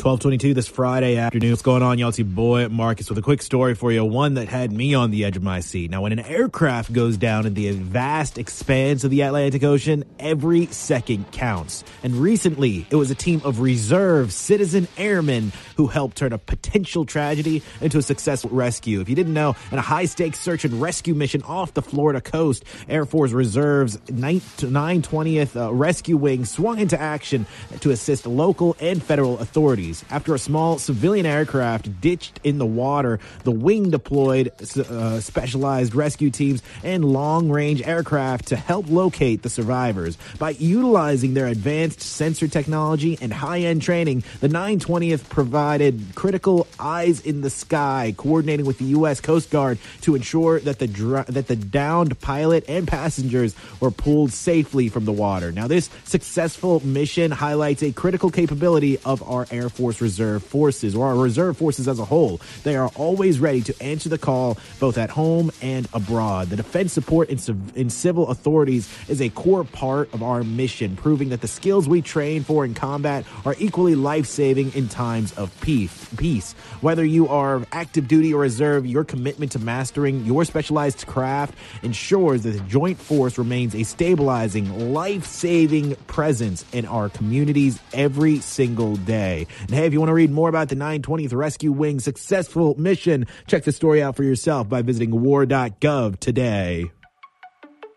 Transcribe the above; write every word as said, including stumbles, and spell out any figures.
twelve twenty-two this Friday afternoon. What's going on, y'all? It's your boy Marcus with a quick story for you, one that had me on the edge of my seat. Now, when an aircraft goes down in the vast expanse of the Atlantic Ocean, every second counts. And recently, it was a team of reserve citizen airmen who helped turn a potential tragedy into a successful rescue. If you didn't know, in a high-stakes search and rescue mission off the Florida coast, Air Force Reserve's nine twentieth uh, Rescue Wing swung into action to assist local and federal authorities. After a small civilian aircraft ditched in the water, the wing deployed uh, specialized rescue teams and long-range aircraft to help locate the survivors. By utilizing their advanced sensor technology and high-end training, the nine twentieth provided critical eyes in the sky, coordinating with the U S Coast Guard to ensure that the dr- that the downed pilot and passengers were pulled safely from the water. Now, this successful mission highlights a critical capability of our Air Force Reserve Forces, or our reserve forces as a whole. They are always ready to answer the call, both at home and abroad. The defense support in, civ- in civil authorities is a core part of our mission, proving that the skills we train for in combat are equally life-saving in times of peace. Peace. Whether you are active duty or reserve, your commitment to mastering your specialized craft ensures that the joint force remains a stabilizing, life-saving presence in our communities every single day. And hey, if you want to read more about the nine twentieth Rescue Wing successful mission, check the story out for yourself by visiting war dot gov today.